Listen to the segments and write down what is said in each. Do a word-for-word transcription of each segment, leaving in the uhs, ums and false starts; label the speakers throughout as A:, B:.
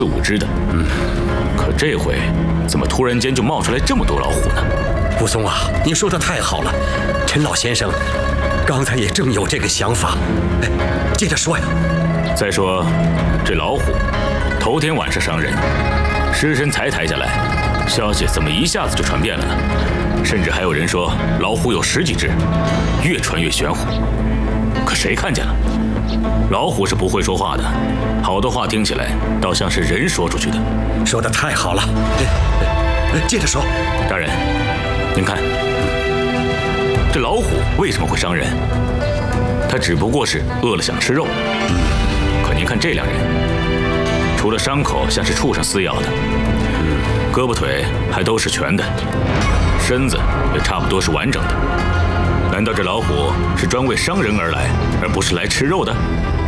A: 五只的。嗯，可这回怎么突然间就冒出来这么多老虎呢？
B: 武松啊，你说的太好了，陈老先生刚才也正有这个想法。哎，接着说呀。
A: 再说，这老虎头天晚上伤人，尸身才抬下来，消息怎么一下子就传遍了呢？甚至还有人说老虎有十几只，越传越玄乎。可谁看见了？老虎是不会说话的，好多话听起来倒像是人说出去的。
B: 说得太好了，接着说。
A: 大人，您看，这老虎为什么会伤人？它只不过是饿了想吃肉。可您看这两人，除了伤口像是畜生撕咬的，胳膊腿还都是全的，身子也差不多是完整的。难道这老虎是专为伤人而来，而不是来吃肉的？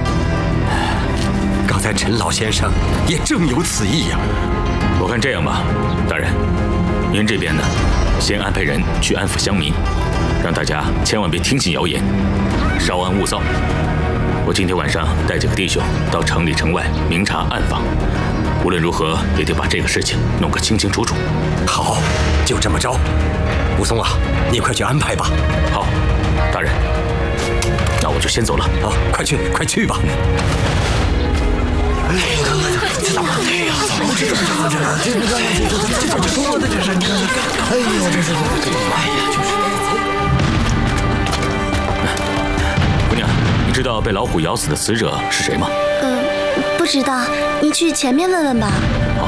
B: 刚才陈老先生也正有此意呀。
A: 我看这样吧，大人，您这边呢，先安排人去安抚乡民，让大家千万别听信谣言，稍安勿躁。我今天晚上带几个弟兄到城里城外明察暗访，无论如何也得把这个事情弄个清清楚楚。
B: 好，就这么着。武松啊，你快去安排吧。
A: 好，大人，那我就先走了。
B: 好，快去，快去吧。哎呀，这怎么的呀？怎么这这这这这这怎么说的？这是你看，哎呦，这是哎呀，就是。
A: 姑娘，你知道被老虎咬死的死者是谁吗？
C: 嗯，不知道，你去前面问问吧。
A: 好。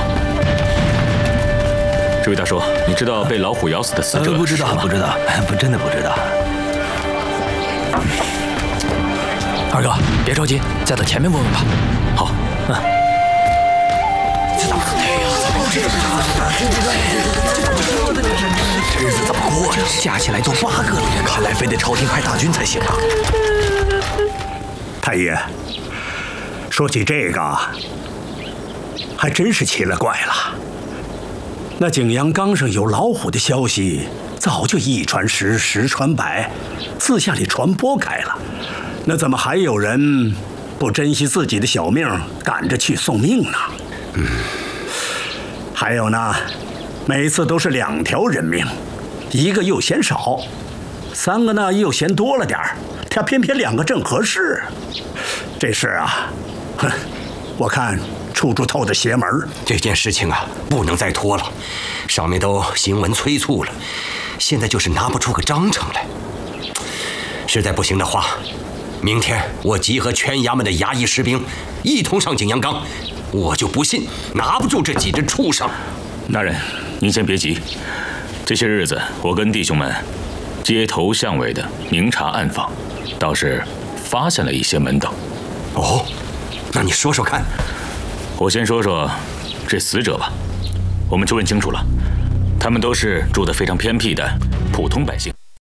A: 这位大叔，你知道被老虎咬死的死者是谁吗？
D: 不知道，不知道，不真的不知道。二哥，别着急，再到前面问问吧。
A: 好。嗯。
B: 这怎么的呀？怎么这这日子怎么过的？
D: 加起来都八个了，看来非得朝廷派大军才行啊。
E: 太爷，说起这个，还真是奇了怪了。那景阳冈上有老虎的消息，早就一传十，十传百，四下里传播开了。那怎么还有人不珍惜自己的小命，赶着去送命呢？嗯，还有呢，每次都是两条人命，一个又嫌少，三个呢又嫌多了点儿，他偏偏两个正合适。这事啊，哼，我看处处透着邪门。
B: 这件事情啊，不能再拖了，上面都行文催促了，现在就是拿不出个章程来。实在不行的话，明天我集合全衙门的衙役士兵，一同上景阳冈，我就不信拿不住这几只畜生。
A: 大人，您先别急，这些日子我跟弟兄们街头巷尾的明察暗访，倒是发现了一些门道。
B: 哦，那你说说看。
A: 我先说说这死者吧。我们就问清楚了，他们都是住得非常偏僻的普通百姓。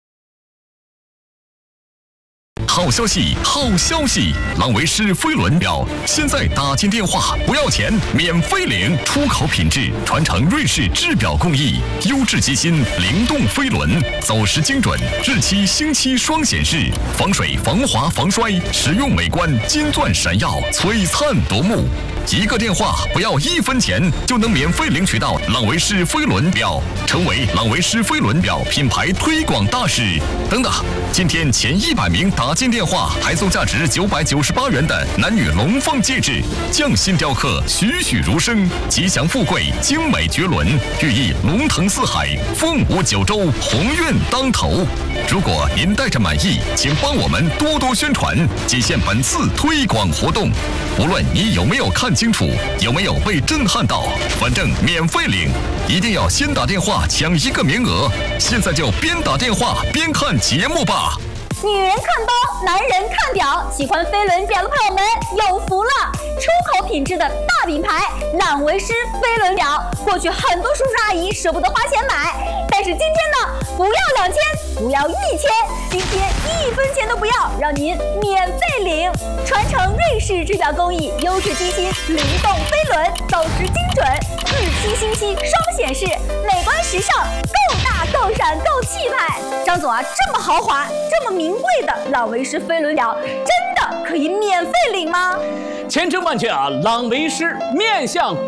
F: 好消息，好消息！朗维诗飞轮表现在打进电话不要钱，免费领，出口品质，传承瑞士制表工艺，优质机芯，灵动飞轮，走时精准，日期星期双显示，防水、防滑、防摔，实用美观，金钻闪耀，璀璨夺目。一个电话不要一分钱，就能免费领取到朗维诗飞轮表，成为朗维诗飞轮表品牌推广大使。等等，今天前一百名打进电话还送价值九百九十八元的男女龙凤戒指，匠心雕刻，栩栩如生，吉祥富贵，精美绝伦，寓意龙腾四海，凤舞九州，鸿运当头。如果您带着满意，请帮我们多多宣传，仅限本次推广活动。无论你有没有看清楚，有没有被震撼到，反正免费领，一定要先打电话抢一个名额。现在就边打电话边看节目吧。
G: 女人看包，男人看表，喜欢飞轮表的朋友们有福了！出口品质的大品牌朗维诗飞轮表，过去很多叔叔阿姨舍不得花钱买，但是今天呢，不要两千，不要一千，今天一分钱都不要，让您免费领！传承瑞士制表工艺，优质机芯，灵动飞轮，走时精准，日期星期双显示，美观时尚，够大够闪够气派。张总啊，这么豪华，这么名贵的朗维诗飞轮表，真的可以免费领吗？
H: 千真万确啊！朗维诗面向